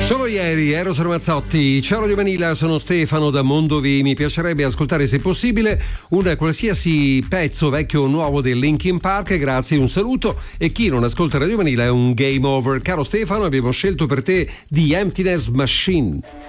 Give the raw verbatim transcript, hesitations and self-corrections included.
Solo ieri Eros Ramazzotti. Ciao Radio Manila, sono Stefano da Mondovì. Mi piacerebbe ascoltare, se possibile, un qualsiasi pezzo vecchio o nuovo dei Linkin Park. Grazie, un saluto. E chi non ascolta Radio Manila è un game over. Caro Stefano, abbiamo scelto per te The Emptiness Machine.